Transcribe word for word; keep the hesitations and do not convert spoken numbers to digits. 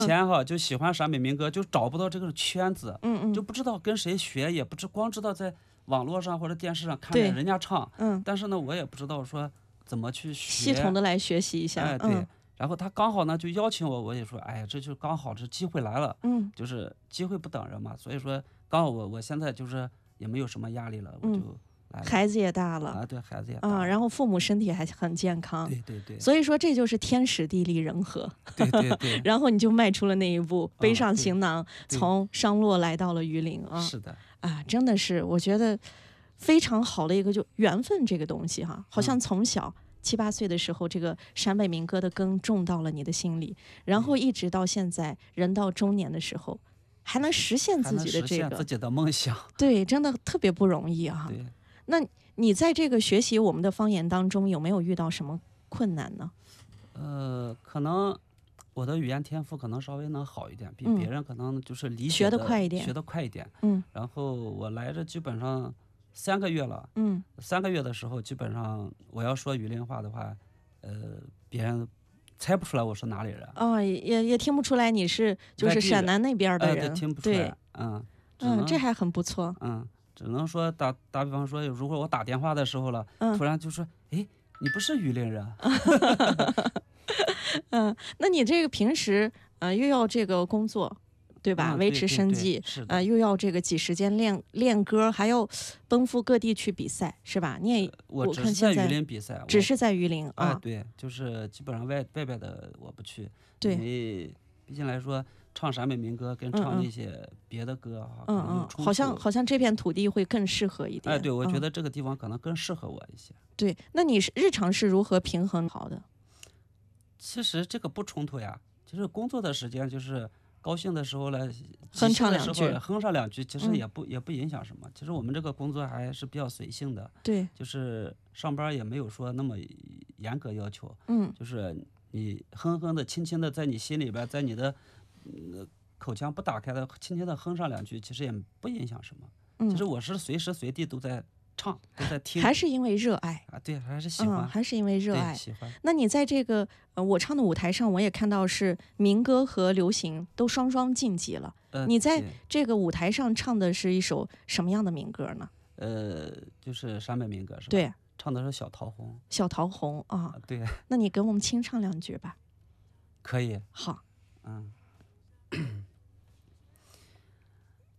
前哈就喜欢陕北民歌，就找不到这个圈子， 嗯嗯， 就不知道跟谁学，也不知光知道在网络上或者电视上看对见人家唱， 嗯， 但是呢，我也不知道说怎么去系统学。 的来学习一下。 哎， 嗯对，然后他刚好呢就邀请我，我也说，哎呀，这就刚好这机会来了， 嗯就是机会不等人嘛，所以说刚好我我现在就是也没有什么压力了，我就来了。 孩子也大了啊，对，孩子也大啊， 了， 然后父母身体还很健康， 对对对， 所以说这就是天时地利人和。 对对对， 然后你就迈出了那一步，背上对行囊， 对从商洛来到了榆林啊是的， 啊，真的是我觉得非常好的一个就缘分这个东西哈，好像从小。七八岁的时候，这个陕北民歌的根种到了你的心里，然后一直到现在，人到中年的时候，还能实现还能自己的这个， 实现自己的梦想。 对，真的特别不容易啊。 对， 那你在这个学习我们的方言当中，有没有遇到什么困难呢？ 呃，可能我的语言天赋可能稍微能好一点，比嗯别人可能就是理解学得的快一点学得快一点。 嗯然后我来这基本上三个月了， 嗯， 三个月的时候，基本上我要说榆林话的话，呃，别人猜不出来我是哪里人， 哦，也也听不出来你是就是外地人陕南那边的呃， 人， 对，听不出对来，嗯，只嗯， 能这还很不错。 嗯，只能说打打比方说，如果我打电话的时候了， 嗯突然就说，哎，你不是榆林人， 嗯，那你这个平时呃又要这个工作，对吧？ 嗯维持对对对生计， 是的呃，又要这个挤时间练练歌，还要奔赴各地去比赛，是吧？你也我只看现在是在榆林比赛，我只是在榆林哎， 啊， 对，就是基本上外外边的我不去， 对因为毕竟来说，唱陕北民歌跟嗯嗯唱那些别的歌啊，可嗯能有嗯， 冲好像突。 好像这片土地会更适合一点。 哎，对，我觉嗯得这个地方可能更适合我一些。 对。那你是日常是如何平衡好的？ 其实这个不冲突呀，就是工作的时间，就是高兴的时候呢， 哼即兴唱两句的时候哼上两句，其实嗯也不、也不影响什么。其实我们这个工作还是比较随性的， 对， 就是上班也没有说那么严格要求， 嗯就是你哼哼的、轻轻的在你心里边，在你的、呃、口腔不打开的，轻轻的哼上两句，其实也不影响什么。其实嗯， 我是随时随地都在唱，都在听， 还是因为热爱， 啊，对，还是喜嗯， 欢， 还是因为热爱对，。喜欢。 那你在这个呃我唱的舞台上，我也看到是民歌和流行都双双晋级了。 呃， 你在对这个舞台上唱的是一首什么样的民歌呢？ 呃，就是陕北民歌是吧？， 对， 唱的是小桃红小桃红啊啊，，对， 那你给我们清唱两句吧。 可以， 好， 嗯。